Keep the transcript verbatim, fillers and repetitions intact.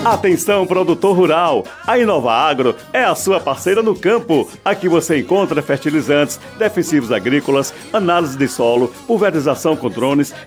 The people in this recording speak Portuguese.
Atenção, produtor rural! A Inova Agro é a sua parceira no campo. Aqui você encontra fertilizantes, defensivos agrícolas, análise de solo, pulverização com drones,